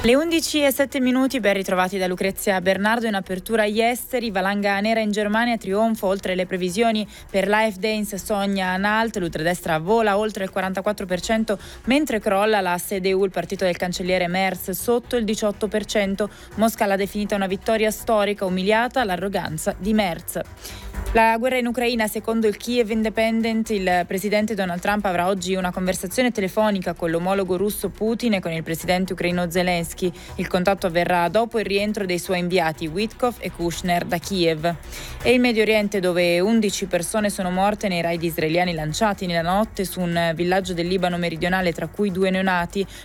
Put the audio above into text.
Le 11:07, ben ritrovati da Lucrezia Bernardo. In apertura agli esteri, valanga nera in Germania, trionfo oltre le previsioni per l'AfD, sogna Anhalt, l'ultradestra vola oltre il 44%, mentre crolla la CDU, il partito del cancelliere Merz, sotto il 18%. Mosca l'ha definita una vittoria storica, umiliata l'arroganza di Merz. La guerra in Ucraina, secondo il Kiev Independent, il presidente Donald Trump avrà oggi una conversazione telefonica con l'omologo russo Putin e con il presidente ucraino Zelensky. Il contatto avverrà dopo il rientro dei suoi inviati Witkoff e Kushner da Kiev. E il Medio Oriente, dove 11 persone sono morte nei raid israeliani lanciati nella notte su un villaggio del Libano meridionale, tra cui 2 neonati.